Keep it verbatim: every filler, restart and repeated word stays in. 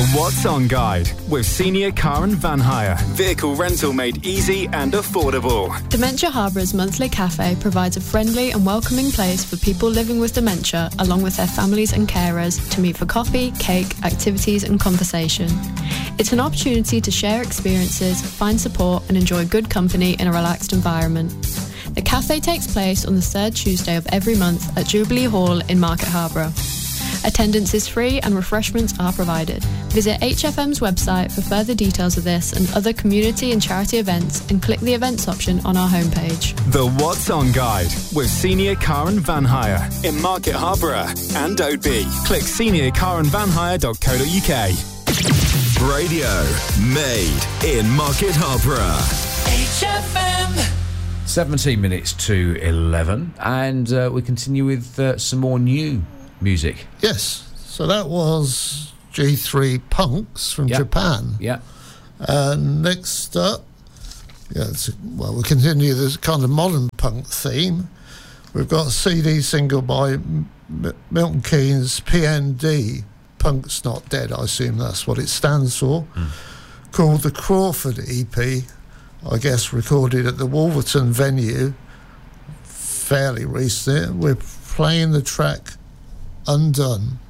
The What's On Guide with Senior Car and Van Hire. Vehicle rental made easy and affordable. Dementia Harbour's monthly cafe provides a friendly and welcoming place for people living with dementia, along with their families and carers, to meet for coffee, cake, activities and conversation. It's an opportunity to share experiences, find support and enjoy good company in a relaxed environment. The cafe takes place on the third Tuesday of every month at Jubilee Hall in Market Harborough. Attendance is free and refreshments are provided. Visit H F M's website for further details of this and other community and charity events and click the events option on our homepage. The What's On Guide with Senior Car and Van Hire in Market Harborough and Oadby. Click senior car and van hire dot co dot uk. Radio made in Market Harborough. H F M. seventeen minutes to eleven, and uh, we continue with uh, some more new music. Yes, so that was G three Punks from yep. Japan. Yeah. And next up, yeah, it's, well, we continue this kind of modern punk theme. We've got a C D single by M- Milton Keynes, P N D, Punk's Not Dead, I assume that's what it stands for, mm. called the Crawford E P, I guess recorded at the Wolverton venue fairly recently. We're playing the track Undone.